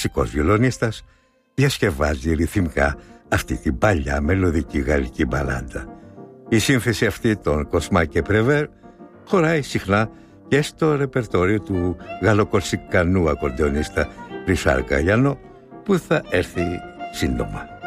κλασικός βιολονίστας, διασκευάζει ρυθμικά αυτή την παλιά μελωδική γαλλική μπαλάντα. Η σύνθεση αυτή των Κοσμά και Πρεβέρ χωράει συχνά και στο ρεπερτόριο του γαλλοκορσικανού ακορντεονίστα Ρισάρ Καγιάνο, που θα έρθει σύντομα.